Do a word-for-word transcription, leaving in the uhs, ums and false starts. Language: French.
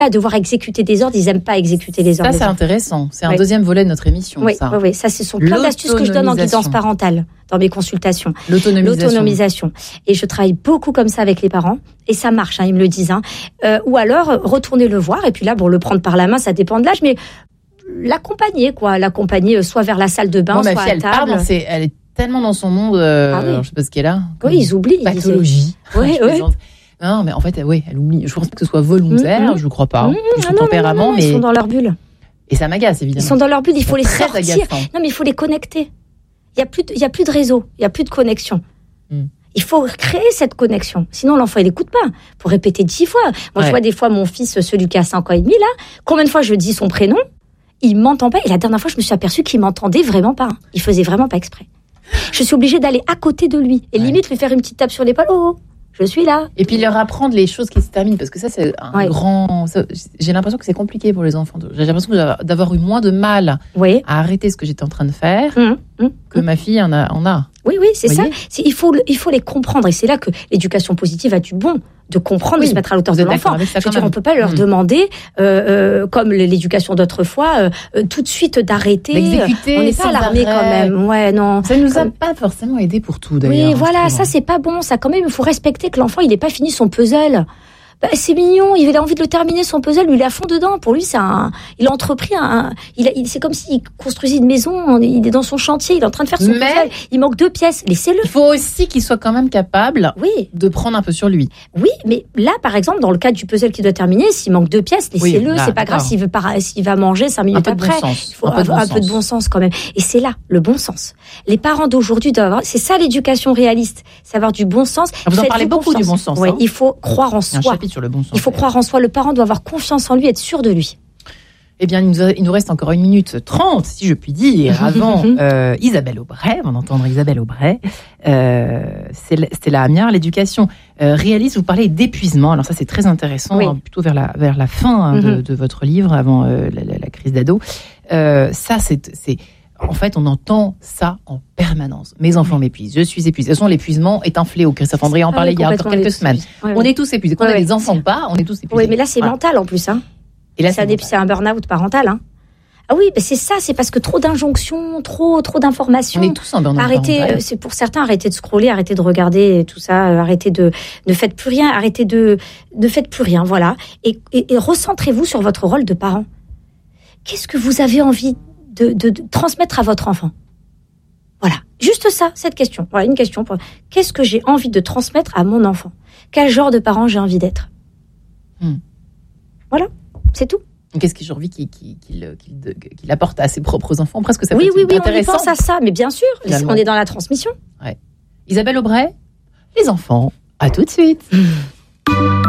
à devoir exécuter des ordres, ils n'aiment pas exécuter des ordres. Ça, c'est intéressant. C'est un oui. deuxième volet de notre émission. Oui, ça. oui, oui. Ça, ce sont plein d'astuces que je donne en guidance parentale dans mes consultations. L'autonomisation. L'autonomisation. Et je travaille beaucoup comme ça avec les parents. Et ça marche, hein, ils me le disent. Hein. Euh, ou alors, retourner le voir. Et puis là, bon, le prendre par la main, ça dépend de l'âge. Mais l'accompagner, quoi. L'accompagner soit vers la salle de bain, Moi, soit ma fille, à elle table. Part, c'est, elle est tellement dans son monde. Euh, ah oui. alors, je sais pas ce qu'elle a. Oui, ils oublient. Pathologie. Oui, oui. Non, mais en fait, oui, elle oublie. Je pense pas que ce soit volontaire, mmh, je crois pas. Mmh, ah son non, tempérament, non, non, mais ils sont dans leur bulle. Et ça m'agace, évidemment. Ils sont dans leur bulle, il faut les très sortir. Agaçant. Non, mais il faut les connecter. Il y a plus de, il y a plus de réseau, il y a plus de connexion. Mmh. Il faut créer cette connexion. Sinon, l'enfant, il n'écoute pas. Faut répéter dix fois. Moi, ouais. je vois des fois mon fils, celui qui a cinq ans et demi, là, combien de fois je dis son prénom, il m'entend pas. Et la dernière fois, je me suis aperçue qu'il m'entendait vraiment pas. Il faisait vraiment pas exprès. Je suis obligée d'aller à côté de lui et ouais. limite lui faire une petite tape sur l'épaule. Oh, je suis là. Et puis leur apprendre les choses qui se terminent, parce que ça, c'est un ouais. grand. Ça, j'ai l'impression que c'est compliqué pour les enfants. J'ai l'impression d'avoir eu moins de mal oui. à arrêter ce que j'étais en train de faire mmh, mmh, que mmh. ma fille en a. En a. Oui, oui, c'est ça. C'est, il, faut, il faut les comprendre. Et c'est là que l'éducation positive a du bon. De comprendre, oui, de se mettre à l'auteur de l'enfant. Je veux dire, on ne peut pas leur mmh. demander, euh, euh, comme l'éducation d'autrefois, euh, tout de suite d'arrêter. D'exécuter, on n'est pas à l'armée quand même. Ouais, non. Ça ne nous a comme... pas forcément aidé pour tout, d'ailleurs. Oui, voilà, ça, c'est pas bon. Ça, quand même, il faut respecter que l'enfant, il n'ait pas fini son puzzle. Bah, c'est mignon, il a envie de le terminer, son puzzle, lui, il est à fond dedans. Pour lui, c'est un, il a entrepris un, il a, il, c'est comme s'il construisait une maison, il est dans son chantier, il est en train de faire son Mais puzzle. Il manque deux pièces, laissez-le. Il faut aussi qu'il soit quand même capable oui. de prendre un peu sur lui. Oui, mais là, par exemple, dans le cas du puzzle qu'il doit terminer, s'il manque deux pièces, laissez-le, oui, là, c'est pas grave s'il veut pas, s'il va manger cinq minutes un après. Bon sens. Il faut un peu de bon un sens. peu de bon sens quand même. Et c'est là, le bon sens. Les parents d'aujourd'hui doivent avoir, c'est ça l'éducation réaliste, c'est avoir du bon sens. Vous en parlez beaucoup du bon sens. Oui, hein. il faut croire en soi. Un chapitre sur le bon sens. Il faut croire en soi, le parent doit avoir confiance en lui, être sûr de lui. Eh bien, il nous, a, il nous reste encore une minute trente, si je puis dire, avant euh, Isabelle Aubray, on va entendre Isabelle Aubray. Euh, c'est, c'est la Amiard, l'éducation euh, réaliste. Vous parlez d'épuisement, alors ça c'est très intéressant, oui. hein, plutôt vers la, vers la fin hein, mm-hmm. de, de votre livre, avant euh, la, la, la crise d'ado. Euh, ça, c'est... c'est En fait, on entend ça en permanence. Mes enfants m'épuisent, je suis épuisée. De toute façon, l'épuisement est un fléau. Christophe André en parlait il y a encore quelques semaines. Ouais, on ouais. est tous épuisés. Quand ouais, on a ouais. des enfants ou pas, on est tous épuisés. Oui, mais là, c'est voilà. mental en plus. Hein. Et là, c'est, c'est, c'est un burn-out parental. Hein. Ah oui, bah c'est ça. C'est parce que trop d'injonctions, trop, trop d'informations. On est tous en burn-out arrêtez, parental. Euh, c'est pour certains, arrêtez de scroller, arrêtez de regarder tout ça, euh, arrêtez de, ne faites plus rien, arrêtez de, ne faites plus rien, voilà. Et, et, et recentrez-vous sur votre rôle de parent. Qu'est-ce que vous avez envie de, de, de transmettre à votre enfant? Voilà, juste ça, cette question. Voilà, une question. Pour... Qu'est-ce que j'ai envie de transmettre à mon enfant? Quel genre de parent j'ai envie d'être? hmm. Voilà, c'est tout. Qu'est-ce que j'ai envie qu'il, qu'il, qu'il, qu'il, qu'il apporte à ses propres enfants? Presque ça peut oui, être oui, oui, intéressant. On y pense à ça, mais bien sûr, finalement. On est dans la transmission. Ouais. Isabelle Aubray, les enfants, à tout de suite.